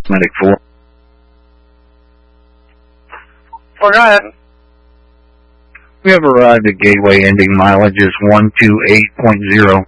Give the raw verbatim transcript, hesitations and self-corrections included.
Medic four. Well, go ahead. We have arrived at Gateway, ending mileage is one two eight point zero.